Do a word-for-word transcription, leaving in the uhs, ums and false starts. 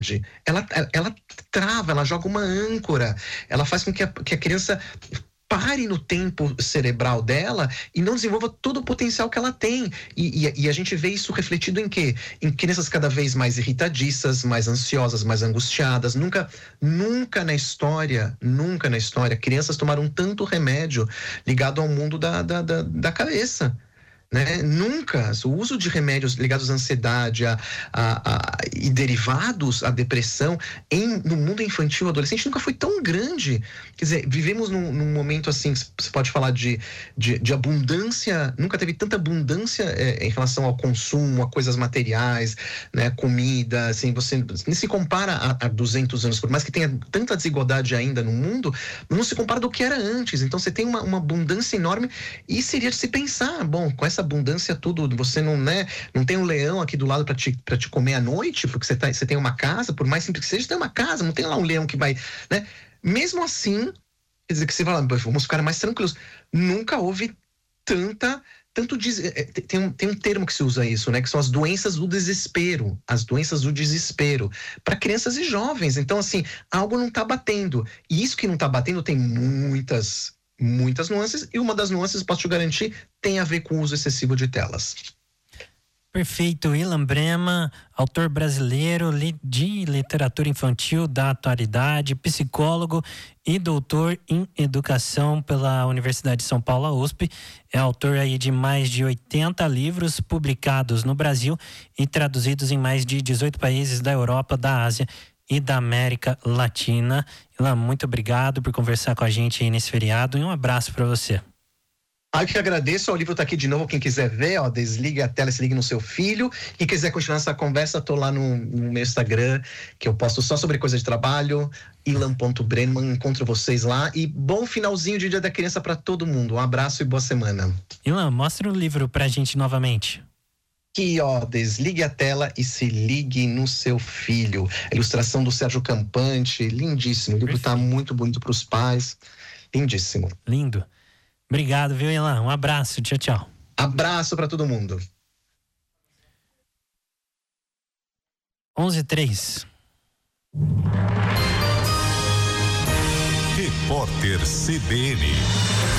ela, ela trava, ela joga uma âncora, ela faz com que a, que a criança pare no tempo cerebral dela e não desenvolva todo o potencial que ela tem. E, e, e a gente vê isso refletido em quê? Em crianças cada vez mais irritadiças, mais ansiosas, mais angustiadas. Nunca, nunca na história, nunca na história, crianças tomaram tanto remédio ligado ao mundo da, da, da, da cabeça. Né? Nunca, o uso de remédios ligados à ansiedade a, a, a, e derivados à depressão em, no mundo infantil e adolescente nunca foi tão grande. Quer dizer, vivemos num, num momento assim, você pode falar de, de, de abundância, nunca teve tanta abundância é, em relação ao consumo, a coisas materiais, né? Comida, assim, você nem se compara a, a duzentos anos, por mais que tenha tanta desigualdade ainda no mundo, não se compara do que era antes. Então você tem uma, uma abundância enorme e seria de se pensar, bom, com essa abundância tudo, você não, né, não tem um leão aqui do lado para te, pra te comer à noite, porque você, tá, você tem uma casa, por mais simples que seja, você tem uma casa, não tem lá um leão que vai, né? Mesmo assim, quer dizer que você fala, vamos ficar mais tranquilos. Nunca houve tanta, tanto, tem um, tem um termo que se usa isso, né, que são as doenças do desespero, as doenças do desespero, para crianças e jovens. Então, assim, algo não tá batendo. E isso que não tá batendo tem muitas muitas nuances, e uma das nuances, posso te garantir, tem a ver com o uso excessivo de telas. Perfeito. Ilan Brema, autor brasileiro de literatura infantil da atualidade, psicólogo e doutor em educação pela Universidade de São Paulo, a U S P. É autor aí de mais de oitenta livros publicados no Brasil e traduzidos em mais de dezoito países da Europa, da Ásia e da América Latina. Ilan, muito obrigado por conversar com a gente aí nesse feriado e um abraço para você. Ah, eu que agradeço, o livro tá aqui de novo, quem quiser ver, ó, desligue a tela, se ligue no seu filho. Quem quiser continuar essa conversa, tô lá no, no meu Instagram, que eu posto só sobre coisa de trabalho, ilan ponto brenman, encontro vocês lá, e bom finalzinho de Dia da Criança para todo mundo, um abraço e boa semana. Ilan, mostra o livro pra gente novamente. Aqui, ó, desligue a tela e se ligue no seu filho. A ilustração do Sérgio Campante, lindíssimo. O livro Perfeito. Tá muito bonito para os pais, lindíssimo. Lindo. Obrigado, viu, Ilan? Um abraço, tchau, tchau. Abraço para todo mundo. onze e três. Repórter C B N.